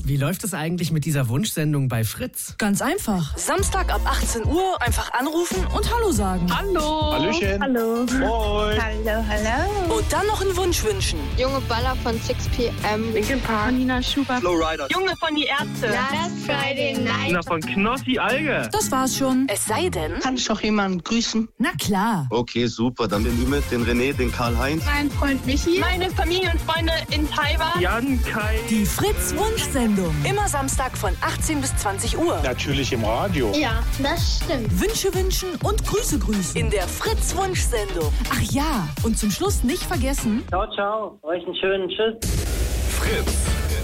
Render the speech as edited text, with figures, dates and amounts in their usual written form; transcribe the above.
Wie läuft es eigentlich mit dieser Wunschsendung bei Fritz? Ganz einfach. Samstag ab 18 Uhr einfach anrufen und Hallo sagen. Hallo. Hallöchen. Hallo. Moin. Hallo. Und dann noch einen Wunsch wünschen. Junge Baller von 6pm. Linkin Park. Nina Schubert. Flowrider. Junge von die Ärzte. Last Friday Night. Na, von Knossi Alge. Das war's schon. Es sei denn... Kann ich doch jemanden grüßen? Na klar. Okay, super. Dann den Ümit, den René, den Karl-Heinz. Mein Freund Michi. Meine Familie und Freunde in Taiwan. Jan, Kai. Die Fritz-Wunschsendung. Immer Samstag von 18 bis 20 Uhr. Natürlich im Radio. Ja, das stimmt. Wünsche wünschen und Grüße grüßen. In der Fritz-Wunschsendung. Ach ja, und zum Schluss nicht vergessen... Ciao, ciao. Euch einen schönen Tschüss. Fritz.